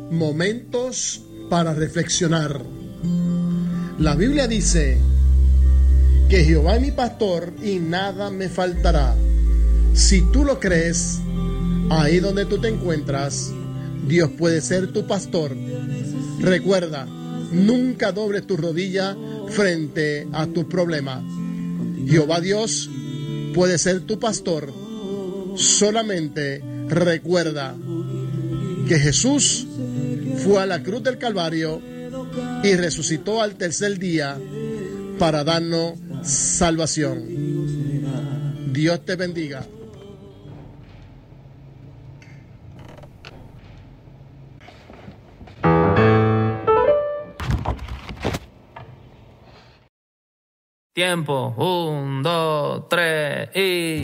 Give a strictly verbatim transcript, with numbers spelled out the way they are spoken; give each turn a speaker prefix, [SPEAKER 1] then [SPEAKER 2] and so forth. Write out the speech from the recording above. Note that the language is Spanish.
[SPEAKER 1] Momentos para reflexionar. La Biblia dice que Jehová es mi pastor y nada me faltará. Si tú lo crees, ahí donde tú te encuentras, Dios puede ser tu pastor. Recuerda, nunca dobles tu rodilla frente a tus problemas. Jehová Dios puede ser tu pastor. Solamente recuerda que Jesús fue a la cruz del Calvario y resucitó al tercer día para darnos salvación. Dios te bendiga.
[SPEAKER 2] Tiempo, un, dos, tres y...